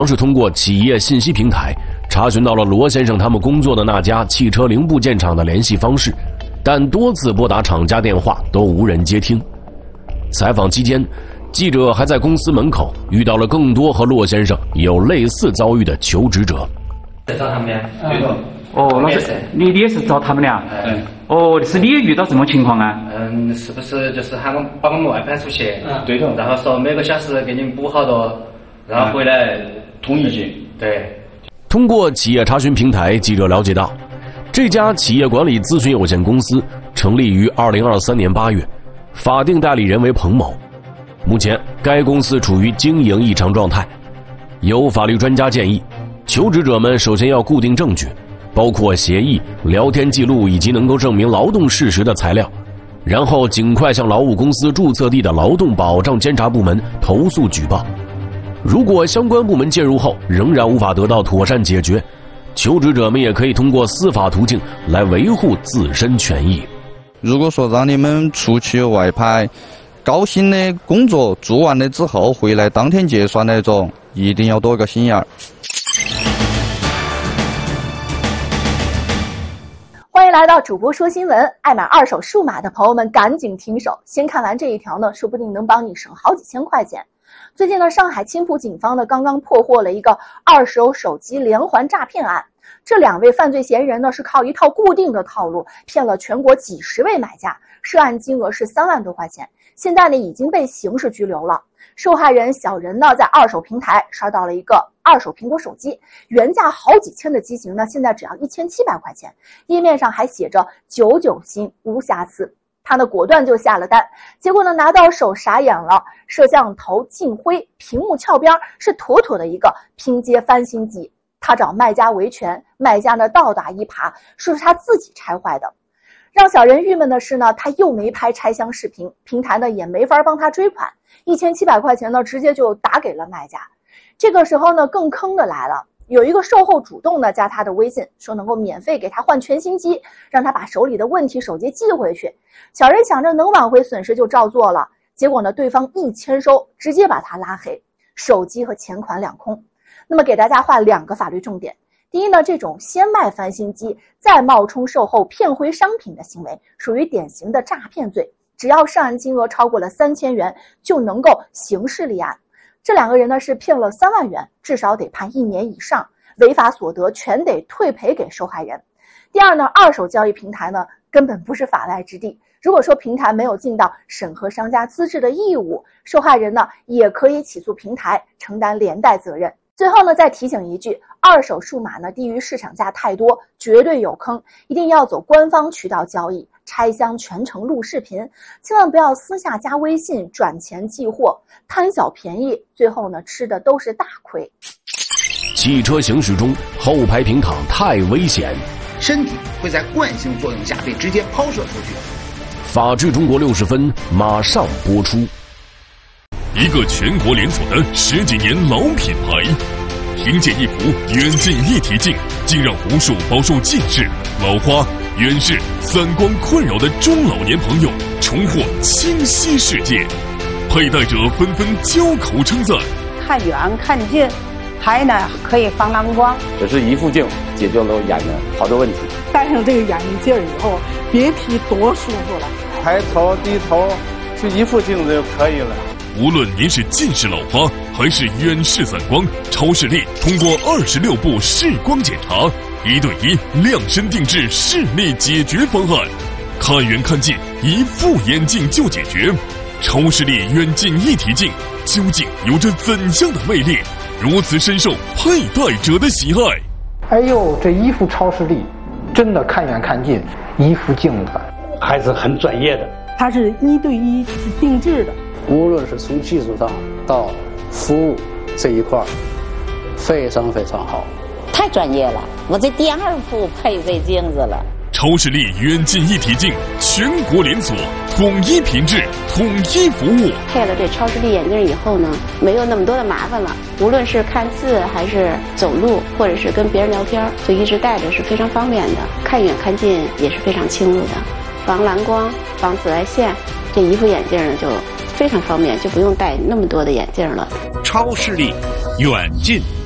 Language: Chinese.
是通过企业信息平台查询到了罗先生他们工作的那家汽车零部件厂的联系方式，但多次拨打厂家电话都无人接听。采访期间，记者还在公司门口遇到了更多和骆先生有类似遭遇的求职者。 找他们俩，对的。 哦，老师，你也是找他们俩？哦，是你也遇到这种情况啊？ 是不是就是喊我把我们外派出去？ 对的。 然后说每个小时给你们补好多，然后回来统一结。 对。 通过企业查询平台，记者了解到，这家企业管理咨询有限公司成立于2023年8月，法定代理人为彭某。目前，该公司处于经营异常状态。有法律专家建议，求职者们首先要固定证据，包括协议、聊天记录以及能够证明劳动事实的材料，然后尽快向劳务公司注册地的劳动保障监察部门投诉举报。如果相关部门介入后仍然无法得到妥善解决，求职者们也可以通过司法途径来维护自身权益。 如果说让你们出去外派，高薪的工作做完了之后回来当天结算那种，一定要多个心眼儿。 欢迎来到主播说新闻，爱买二手数码的朋友们赶紧停手，先看完这一条呢，说不定能帮你省好几千块钱。最近呢，上海青浦警方呢刚刚破获了一个二手手机连环诈骗案。这2位犯罪嫌疑人呢是靠一套固定的套路骗了全国几十位买家，涉案金额是3万多块钱。现在呢已经被刑事拘留了。受害人小人呢在二手平台刷到了一个二手苹果手机，原价好几千的机型呢，现在只要1700块钱，页面上还写着99新无瑕疵。他呢果断就下了单，结果呢拿到手傻眼了，摄像头进灰，屏幕翘边，是妥妥的一个拼接翻新机。他找卖家维权，卖家呢倒打一耙，说是他自己拆坏的。让小人郁闷的是呢，他又没拍拆箱视频，平台呢也没法帮他追款，1700块钱呢直接就打给了卖家。这个时候呢更坑的来了，有一个售后主动的加他的微信，说能够免费给他换全新机，让他把手里的问题手机寄回去。小人想着能挽回损失就照做了，结果呢对方一签收，直接把他拉黑，手机和钱款两空。那么给大家画2个法律重点。第一呢，这种先卖翻新机再冒充售后骗回商品的行为属于典型的诈骗罪，只要涉案金额超过了3000元就能够刑事立案。这2个人呢是骗了3万元，至少得判1年以上，违法所得全得退赔给受害人。第二呢，二手交易平台呢根本不是法外之地，如果说平台没有尽到审核商家资质的义务，受害人呢也可以起诉平台承担连带责任。最后呢再提醒一句，二手数码呢低于市场价太多，绝对有坑，一定要走官方渠道交易，拆箱全程录视频，千万不要私下加微信转钱寄货，贪小便宜，最后呢吃的都是大亏。 汽车行驶中后排平躺太危险， 身体会在惯性作用下被直接抛射出去。 法治中国60分马上播出。 一个全国连锁的10几年老品牌，凭借一幅远近一体镜，竟让无数饱受近视、老花、远视、散光困扰的中老年朋友重获清晰世界。佩戴者纷纷交口称赞， 看远看近，还呢可以防蓝光。 这是一副镜解决了眼的好多问题。 戴上这个眼镜以后，别提多舒服了。 抬头低头就一副镜子就可以了。 无论您是近视老花还是远视散光，超视力通过26步视光检查，1对1量身定制视力解决方案，看远看近一副眼镜就解决。超视力远近一体镜究竟有着怎样的魅力，如此深受佩戴者的喜爱？ 哎呦，这一副超视力真的看远看近，一副镜子还是很专业的。 它是1对1定制的， 无论是从技术上到服务这一块非常非常好， 太专业了，我这第2副配这镜子了。 超视力远近一体镜全国连锁，统一品质，统一服务。 配了这超视力眼镜以后呢，没有那么多的麻烦了，无论是看字还是走路，或者是跟别人聊天，就一直戴着是非常方便的，看远看近也是非常清楚的，防蓝光、防紫外线，这一副眼镜呢就非常方便，就不用戴那么多的眼镜了。 超视力远近